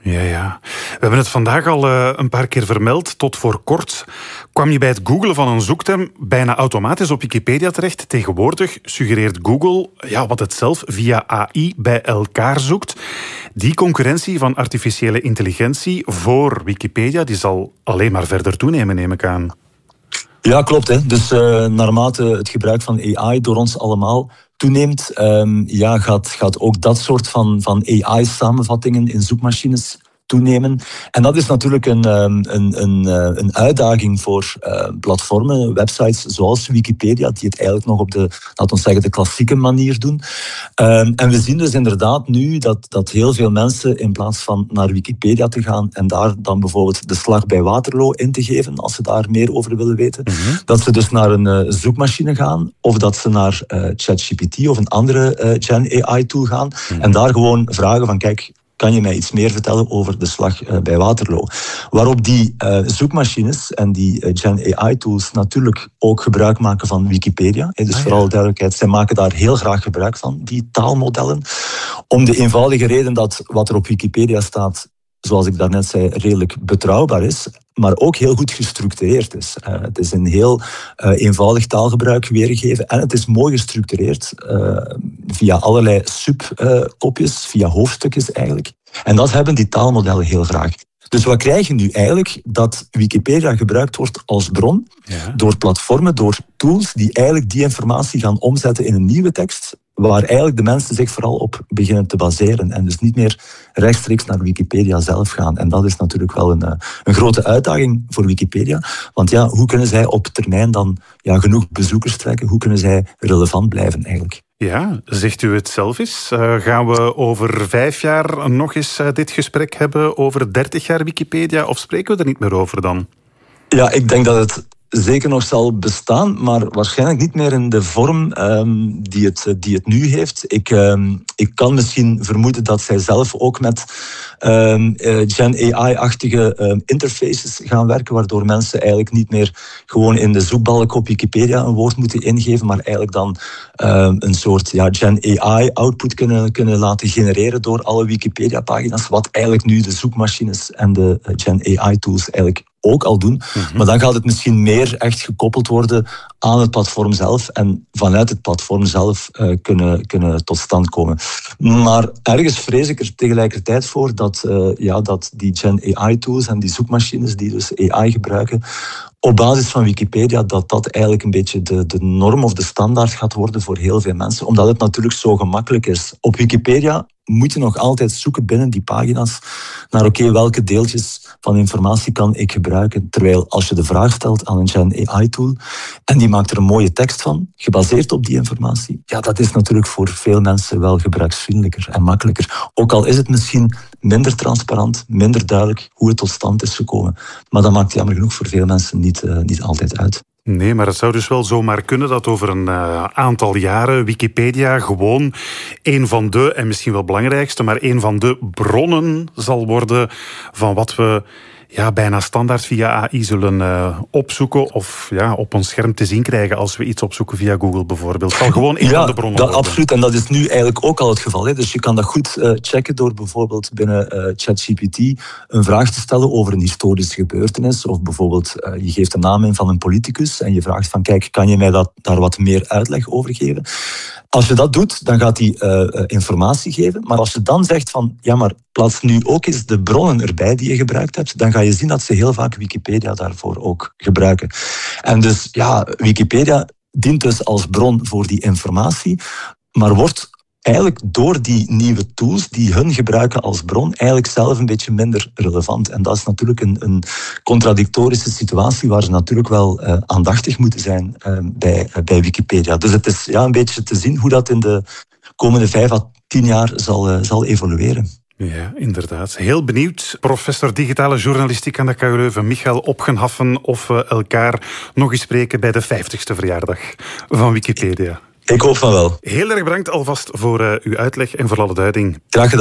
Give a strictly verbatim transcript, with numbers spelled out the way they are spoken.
Ja, ja. We hebben het vandaag al uh, een paar keer vermeld. Tot voor kort kwam je bij het googlen van een zoekterm bijna automatisch op Wikipedia terecht. Tegenwoordig suggereert Google ja, wat het zelf via A I bij elkaar zoekt. Die concurrentie van artificiële intelligentie voor Wikipedia die zal alleen maar verder toenemen, neem ik aan. Ja, klopt. Hè. Dus uh, naarmate het gebruik van A I door ons allemaal toeneemt, um, ja, gaat, gaat ook dat soort van, van A I-samenvattingen in zoekmachines toenemen. En dat is natuurlijk een, een, een, een uitdaging voor uh, platformen, websites zoals Wikipedia, die het eigenlijk nog op de, laten we zeggen, de klassieke manier doen. Um, en we zien dus inderdaad nu dat, dat heel veel mensen in plaats van naar Wikipedia te gaan en daar dan bijvoorbeeld de slag bij Waterloo in te geven, als ze daar meer over willen weten, mm-hmm. dat ze dus naar een uh, zoekmachine gaan of dat ze naar uh, ChatGPT of een andere uh, Gen A I-tool gaan mm-hmm. en daar gewoon vragen van kijk, kan je mij iets meer vertellen over de slag uh, bij Waterloo? Waarop die uh, zoekmachines en die uh, Gen A I-tools natuurlijk ook gebruik maken van Wikipedia. Dus ah, ja. vooral duidelijkheid, zij maken daar heel graag gebruik van, die taalmodellen. Om de eenvoudige reden dat wat er op Wikipedia staat, zoals ik daarnet zei, redelijk betrouwbaar is, maar ook heel goed gestructureerd is. Uh, het is een heel uh, eenvoudig taalgebruik weergegeven en het is mooi gestructureerd uh, via allerlei subkopjes, uh, via hoofdstukjes eigenlijk. En dat hebben die taalmodellen heel graag. Dus wat krijg je nu eigenlijk? Dat Wikipedia gebruikt wordt als bron ja. door platformen, door tools die eigenlijk die informatie gaan omzetten in een nieuwe tekst, waar eigenlijk de mensen zich vooral op beginnen te baseren en dus niet meer rechtstreeks naar Wikipedia zelf gaan. En dat is natuurlijk wel een, een grote uitdaging voor Wikipedia. Want ja, hoe kunnen zij op termijn dan ja, genoeg bezoekers trekken? Hoe kunnen zij relevant blijven eigenlijk? Ja, zegt u het zelf eens. Uh, gaan we over vijf jaar nog eens uh, dit gesprek hebben over dertig jaar Wikipedia? Of spreken we er niet meer over dan? Ja, ik denk dat het zeker nog zal bestaan, maar waarschijnlijk niet meer in de vorm um, die, het, die het nu heeft. Ik, um, ik kan misschien vermoeden dat zij zelf ook met um, uh, Gen A I-achtige um, interfaces gaan werken, waardoor mensen eigenlijk niet meer gewoon in de zoekbalk op Wikipedia een woord moeten ingeven, maar eigenlijk dan um, een soort ja, Gen A I-output kunnen, kunnen laten genereren door alle Wikipedia-pagina's, wat eigenlijk nu de zoekmachines en de uh, Gen A I-tools eigenlijk ook al doen. Mm-hmm. Maar dan gaat het misschien meer echt gekoppeld worden aan het platform zelf en vanuit het platform zelf uh, kunnen, kunnen tot stand komen. Maar ergens vrees ik er tegelijkertijd voor dat, uh, ja, dat die Gen A I-tools en die zoekmachines die dus A I gebruiken, op basis van Wikipedia, dat dat eigenlijk een beetje de, de norm of de standaard gaat worden voor heel veel mensen, omdat het natuurlijk zo gemakkelijk is. Op Wikipedia moet je nog altijd zoeken binnen die pagina's naar oké, okay, welke deeltjes van informatie kan ik gebruiken. Terwijl als je de vraag stelt aan een Gen A I-tool en die maakt er een mooie tekst van, gebaseerd op die informatie, ja, dat is natuurlijk voor veel mensen wel gebruiksvriendelijker en makkelijker. Ook al is het misschien minder transparant, minder duidelijk hoe het tot stand is gekomen. Maar dat maakt jammer genoeg voor veel mensen niet, uh, niet altijd uit. Nee, maar het zou dus wel zomaar kunnen dat over een uh, aantal jaren Wikipedia gewoon een van de, en misschien wel belangrijkste, maar een van de bronnen zal worden van wat we ja, bijna standaard via A I zullen uh, opzoeken of ja, op ons scherm te zien krijgen als we iets opzoeken via Google bijvoorbeeld. Het zal gewoon een ja, van de bronnen dat, worden. Absoluut, en dat is nu eigenlijk ook al het geval. Hè. Dus je kan dat goed uh, checken door bijvoorbeeld binnen uh, ChatGPT een vraag te stellen over een historische gebeurtenis of bijvoorbeeld uh, je geeft de naam in van een politicus en je vraagt van kijk, kan je mij dat, daar wat meer uitleg over geven? Als je dat doet, dan gaat hij uh, informatie geven. Maar als je dan zegt van, ja, maar plaats nu ook eens de bronnen erbij die je gebruikt hebt, dan ga je zien dat ze heel vaak Wikipedia daarvoor ook gebruiken. En dus, ja, Wikipedia dient dus als bron voor die informatie, maar wordt eigenlijk door die nieuwe tools die hun gebruiken als bron eigenlijk zelf een beetje minder relevant. En dat is natuurlijk een, een contradictorische situatie waar ze natuurlijk wel uh, aandachtig moeten zijn uh, bij, uh, bij Wikipedia. Dus het is ja, een beetje te zien hoe dat in de komende vijf à tien jaar zal, uh, zal evolueren. Ja, inderdaad. Heel benieuwd. Professor digitale journalistiek aan de K U Leuven, Michael Opgenhaffen, of we elkaar nog eens spreken bij de vijftigste verjaardag van Wikipedia. Ik hoop van wel. Heel erg bedankt alvast voor uh, uw uitleg en voor alle duiding. Graag gedaan.